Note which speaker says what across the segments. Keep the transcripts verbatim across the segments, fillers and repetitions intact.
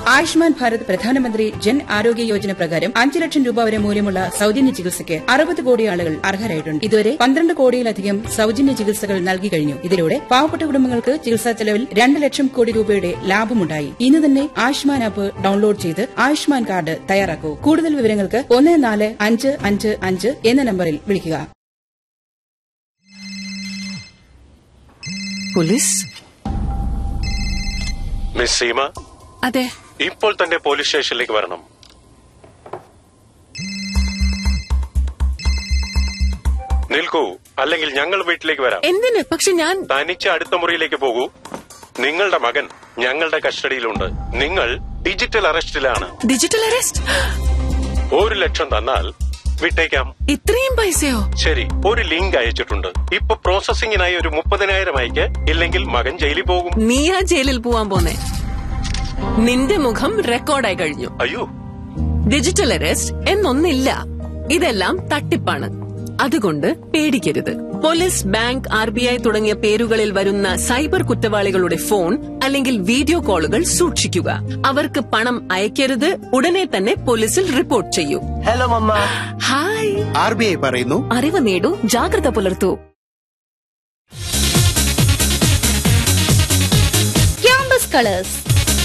Speaker 1: ആയുഷ്മാൻ ഭാരത് പ്രധാനമന്ത്രി ജൻ ആരോഗ്യ യോജന പ്രകാരം അഞ്ച് ലക്ഷം രൂപ വരെ മൂല്യമുള്ള സൌജന്യ ചികിത്സയ്ക്ക് അറുപത് കോടി ആളുകൾ അർഹരായിട്ടുണ്ട്. ഇതുവരെ പന്ത്രണ്ട് കോടിയിലധികം സൌജന്യ ചികിത്സകൾ നൽകി കഴിഞ്ഞു. ഇതിലൂടെ പാവപ്പെട്ട കുടുംബങ്ങൾക്ക് ചികിത്സാ ചെലവിൽ രണ്ട് ലക്ഷം കോടി രൂപയുടെ ലാഭമുണ്ടായി. ഇന്ന് തന്നെ ആയുഷ്മാൻ ആപ്പ് ഡൌൺലോഡ് ചെയ്ത് ആയുഷ്മാൻ കാർഡ് തയ്യാറാക്കൂ. കൂടുതൽ വിവരങ്ങൾക്ക് ഒന്ന് നാല് അഞ്ച് അഞ്ച് അഞ്ച് എന്ന നമ്പറിൽ വിളിക്കുക.
Speaker 2: പോലീസ്?
Speaker 3: മിസ് സീമ,
Speaker 2: അതെ,
Speaker 3: ഇപ്പോൾ തന്നെ പോലീസ് സ്റ്റേഷനിലേക്ക് വരണം. നിൽക്കൂ, അല്ലെങ്കിൽ ഞങ്ങൾ വീട്ടിലേക്ക് വരാം.
Speaker 2: എന്തിന്? പക്ഷെ ഞാൻ
Speaker 3: തനിച്ച് അടുത്ത മുറിയിലേക്ക് പോകൂ. നിങ്ങളുടെ മകൻ ഞങ്ങളുടെ കസ്റ്റഡിയിലുണ്ട്. നിങ്ങൾ ഡിജിറ്റൽ അറസ്റ്റിലാണ്.
Speaker 2: Digital arrest?
Speaker 3: ഒരു ലക്ഷം തന്നാൽ വിട്ടേക്കാം.
Speaker 2: ഇത്രയും പൈസയോ?
Speaker 3: ശരി, ഒരു ലിങ്ക് അയച്ചിട്ടുണ്ട്. ഇപ്പൊ പ്രോസസിംഗിനായി ഒരു മുപ്പതിനായിരം അയക്ക്, ഇല്ലെങ്കിൽ മകൻ ജയിലിൽ പോകും.
Speaker 2: നീയാ ജയിലിൽ പോവാൻ പോന്നെ? നിന്റെ മുഖം റെക്കോർഡായി കഴിഞ്ഞു.
Speaker 3: അയ്യോ,
Speaker 2: ഡിജിറ്റൽ അറസ്റ്റ് എന്നൊന്നില്ല. ഇതെല്ലാം തട്ടിപ്പാണ്. അതുകൊണ്ട് പേടിക്കരുത്. Police, bank, R B I തുടങ്ങിയ പേരുകളിൽ വരുന്ന സൈബർ കുറ്റവാളികളുടെ ഫോൺ അല്ലെങ്കിൽ വീഡിയോ കോളുകൾ സൂക്ഷിക്കുക. അവർക്ക് പണം അയക്കരുത്. ഉടനെ തന്നെ പോലീസിൽ റിപ്പോർട്ട് ചെയ്യൂ.
Speaker 4: Hello mama.
Speaker 2: Hi.
Speaker 4: R B I പറയുന്നു,
Speaker 2: അറിവ് നേടൂ, ജാഗ്രത പുലർത്തൂ.
Speaker 5: Campus colours.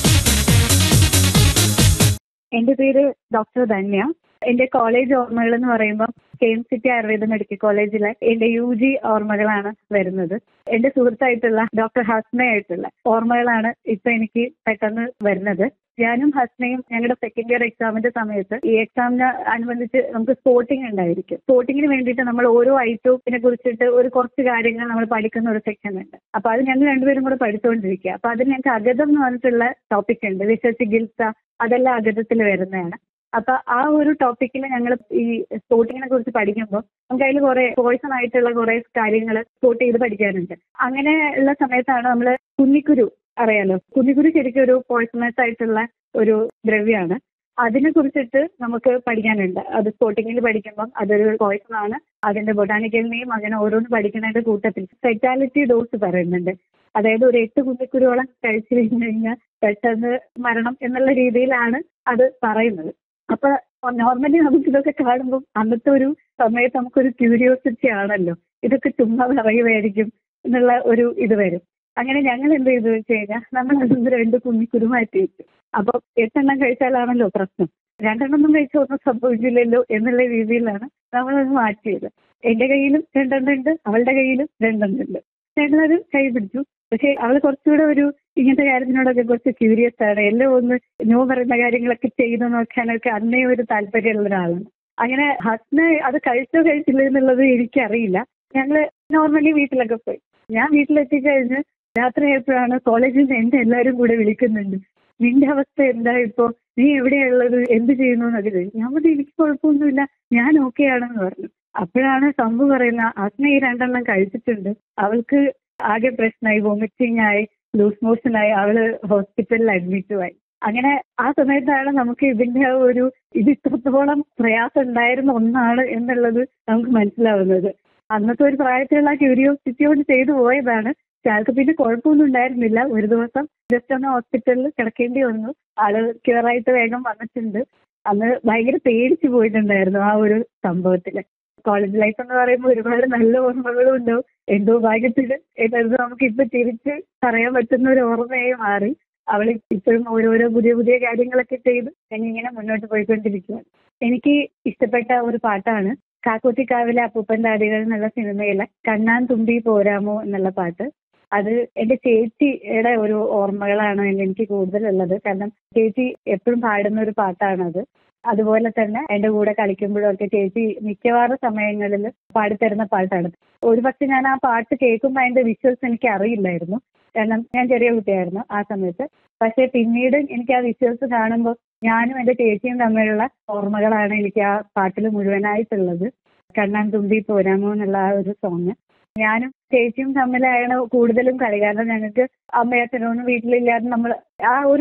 Speaker 6: എന്റെ പേര് ഡോക്ടർ ധന്യ. എന്റെ കോളേജ് ഓർമ്മകൾ എന്ന് പറയുമ്പോൾ K M city Ayurveda medical കോളേജിലെ എന്റെ യു ജി ഓർമ്മകളാണ് വരുന്നത്. എന്റെ സുഹൃത്തായിട്ടുള്ള ഡോക്ടർ ഹസ്നയായിട്ടുള്ള ഓർമ്മകളാണ് ഇപ്പൊ എനിക്ക് പെട്ടെന്ന് വരുന്നത്. ഞാനും ഹസ്നയും ഞങ്ങളുടെ സെക്കൻഡ് ഇയർ എക്സാമിന്റെ സമയത്ത് ഈ എക്സാമിന് അനുബന്ധിച്ച് നമുക്ക് സ്പോർട്ടിംഗ് ഉണ്ടായിരിക്കും. സ്പോർട്ടിങ്ങിന് വേണ്ടിയിട്ട് നമ്മൾ ഓരോ ഐറ്റത്തിനെ കുറിച്ചിട്ട് ഒരു കുറച്ച് കാര്യങ്ങൾ നമ്മൾ പഠിക്കുന്ന ഒരു സെക്ഷൻ ഉണ്ട്. അപ്പൊ അത് ഞങ്ങൾ രണ്ടുപേരും കൂടെ പഠിച്ചുകൊണ്ടിരിക്കുക. അപ്പൊ അതിൽ ഞങ്ങൾക്ക് അഗതം എന്ന് പറഞ്ഞിട്ടുള്ള ടോപ്പിക് ഉണ്ട്. വിശ ചികിത്സ, അതെല്ലാം അഗതത്തിൽ വരുന്നതാണ്. അപ്പൊ ആ ഒരു ടോപ്പിക്കിൽ ഞങ്ങൾ ഈ സ്പോർട്ടിങ്ങിനെ കുറിച്ച് പഠിക്കുമ്പോൾ നമുക്ക് അതിൽ കുറെ പോയിസൺ ആയിട്ടുള്ള കുറെ കാര്യങ്ങൾ സ്പോട്ട് ചെയ്ത് പഠിക്കാനുണ്ട്. അങ്ങനെ ഉള്ള സമയത്താണ് നമ്മൾ കുന്നിക്കുരു, അറിയാലോ, കുന്നിക്കുരു ശരിക്കും ഒരു പോയിസണസ് ആയിട്ടുള്ള ഒരു ദ്രവ്യമാണ്. അതിനെ കുറിച്ചിട്ട് നമുക്ക് പഠിക്കാനുണ്ട്. അത് സ്പോർട്ടിങ്ങിൽ പഠിക്കുമ്പോൾ അതൊരു പോയിസൺ ആണ്. അതിന്റെ ബൊട്ടാനിക്കൽ നെയിം അങ്ങനെ ഓരോന്ന് പഠിക്കുന്നതിന്റെ കൂട്ടത്തിൽ ഫെറ്റാലിറ്റി ഡോസ് പറയുന്നുണ്ട്. അതായത് ഒരു എട്ട് കുന്നിക്കുരുവോളം കഴിച്ചു കഴിഞ്ഞു കഴിഞ്ഞാൽ പെട്ടെന്ന് മരണം എന്നുള്ള രീതിയിലാണ് അത് പറയുന്നത്. അപ്പൊ നോർമലി നമുക്ക് ഇതൊക്കെ കാണുമ്പോൾ അന്നത്തെ ഒരു സമയത്ത് നമുക്കൊരു ക്യൂരിയോസിറ്റി ആണല്ലോ, ഇതൊക്കെ ചുമ്മാ പറയുമായിരിക്കും എന്നുള്ള ഒരു ഇത് വരും. അങ്ങനെ ഞങ്ങൾ എന്ത് ചെയ്തു വെച്ച് കഴിഞ്ഞാൽ നമ്മൾ അതൊന്ന് രണ്ട് കുഞ്ഞിക്കുരു മാറ്റി വെച്ചു. അപ്പൊ എട്ടെണ്ണം കഴിച്ചാലാണല്ലോ പ്രശ്നം. രണ്ടെണ്ണം കഴിച്ചാൽ ഒന്നും സംഭവിക്കില്ലല്ലോ എന്നുള്ള രീതിയിലാണ് നമ്മളത് മാറ്റിയത്. എന്റെ കയ്യിലും രണ്ടെണ്ണം ഉണ്ട്, അവളുടെ കയ്യിലും രണ്ടെണ്ണം ഉണ്ട്. ഞങ്ങളത് കൈ പിടിച്ചു. പക്ഷെ അവൾ കുറച്ചുകൂടെ ഒരു ഇങ്ങനത്തെ കാര്യത്തിനോടൊക്കെ കുറച്ച് ക്യൂരിയസ് ആണ്. എല്ലാം ഒന്ന് നോ പറയുന്ന കാര്യങ്ങളൊക്കെ ചെയ്തു നോക്കാനൊക്കെ അന്നേ ഒരു താല്പര്യമുള്ള ഒരാളാണ്. അങ്ങനെ ഹസ്ന അത് കഴിച്ചോ കഴിച്ചില്ല എന്നുള്ളത് എനിക്കറിയില്ല. ഞങ്ങള് നോർമലി വീട്ടിലൊക്കെ പോയി. ഞാൻ വീട്ടിലെത്തിക്കഴിഞ്ഞ് രാത്രി ആയപ്പോഴാണ് കോളേജിൽ നിന്ന് എന്റെ എല്ലാവരും കൂടെ വിളിക്കുന്നുണ്ട്. നിന്റെ അവസ്ഥ എന്താ ഇപ്പോ, നീ എവിടെയുള്ളത്, എന്ത് ചെയ്യുന്നു എന്നൊക്കെ ചോദിച്ചു. ഞാൻ പറഞ്ഞു എനിക്ക് കുഴപ്പമൊന്നുമില്ല, ഞാൻ ഓക്കെ ആണെന്ന് പറഞ്ഞു. അപ്പോഴാണ് സംഭവം പറയുന്ന ഹസ്ന ഈ രണ്ടെണ്ണം കഴിച്ചിട്ടുണ്ട്. അവൾക്ക് ആകെ പ്രശ്നമായി, വോമിറ്റിംഗ് ആയി, ലൂസ് മോഷൻ ആയി, അവള് ഹോസ്പിറ്റലിൽ അഡ്മിറ്റും ആയി. അങ്ങനെ ആ സമയത്താണ് നമുക്ക് ഇതിന്റെ ഒരു ഇത് ഇത്രത്തോളം പ്രയാസം ഉണ്ടായിരുന്ന ഒന്നാണ് എന്നുള്ളത് നമുക്ക് മനസ്സിലാവുന്നത്. അന്നത്തെ ഒരു പ്രായത്തിലുള്ള ക്യൂരിയോസിറ്റി കൊണ്ട് ചെയ്തു പോയതാണ്. ആൾക്ക് പിന്നെ കുഴപ്പമൊന്നും ഉണ്ടായിരുന്നില്ല. ഒരു ദിവസം ജസ്റ്റ് ഒന്ന് ഹോസ്പിറ്റലിൽ കിടക്കേണ്ടി വന്നു. ആള് ക്യൂറായിട്ട് വേഗം വന്നിട്ടുണ്ട്. അന്ന് ഭയങ്കര പേടിച്ചു പോയിട്ടുണ്ടായിരുന്നു ആ ഒരു സംഭവത്തില്. കോളേജ് ലൈഫ് എന്ന് പറയുമ്പോൾ ഒരുപാട് നല്ല ഓർമ്മകളും ഉണ്ടാവും. എന്തോ ഭാഗ്യത്തില് എന്നത് നമുക്ക് ഇപ്പൊ തിരിച്ച് പറയാൻ പറ്റുന്ന ഒരു ഓർമ്മയായി മാറി. അവൾ ഇപ്പോഴും ഓരോരോ പുതിയ പുതിയ കാര്യങ്ങളൊക്കെ ചെയ്ത് എന്നിങ്ങനെ മുന്നോട്ട് പോയിക്കൊണ്ടിരിക്കുകയാണ്. എനിക്ക് ഇഷ്ടപ്പെട്ട ഒരു പാട്ടാണ് കാക്കോത്തിക്കാവിലെ അപ്പൂപ്പന്റെ അടികൾ എന്നുള്ള സിനിമയിലെ കണ്ണാൻ തുമ്പി പോരാമോ എന്നുള്ള പാട്ട്. അത് എന്റെ ചേച്ചിയുടെ ഒരു ഓർമ്മകളാണ് എനിക്ക് കൂടുതലുള്ളത്. കാരണം ചേച്ചി എപ്പോഴും പാടുന്ന ഒരു പാട്ടാണത്. അതുപോലെ തന്നെ എന്റെ കൂടെ കളിക്കുമ്പോഴൊക്കെ ചേച്ചി മിക്കവാറും സമയങ്ങളിൽ പാടിത്തരുന്ന പാട്ടാണ്. ഒരു പക്ഷെ ഞാൻ ആ പാട്ട് കേൾക്കുമ്പോൾ അതിന്റെ വിഷ്വൽസ് എനിക്ക് അറിയില്ലായിരുന്നു. കാരണം ഞാൻ ചെറിയ കുട്ടിയായിരുന്നു ആ സമയത്ത്. പക്ഷെ പിന്നീട് എനിക്ക് ആ വിഷ്വൽസ് കാണുമ്പോൾ ഞാനും എന്റെ ചേച്ചിയും തമ്മിലുള്ള ഓർമ്മകളാണ് എനിക്ക് ആ പാട്ടിൽ മുഴുവനായിട്ടുള്ളത്. കണ്ണാൻ തുമ്പി പോരാമോ എന്നുള്ള ആ ഒരു സോങ്. ഞാനും ചേച്ചിയും തമ്മിലാണ് കൂടുതലും കളി. കാരണം ഞങ്ങൾക്ക് അമ്മയച്ഛനൊന്നും വീട്ടിലില്ലാതെ നമ്മൾ ആ ഒരു